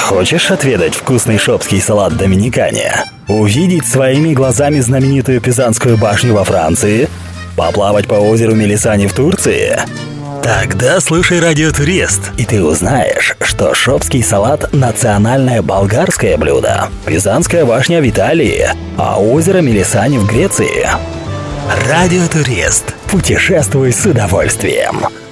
Хочешь отведать вкусный шопский салат доминикане? Увидеть своими глазами знаменитую Пизанскую башню во Франции? Поплавать по озеру Мелисани в Турции? Тогда слушай «Радио Турист», и ты узнаешь, что шопский салат – национальное болгарское блюдо, Пизанская башня в Италии, а озеро Мелисани в Греции. «Радио Турист». Путешествуй с удовольствием.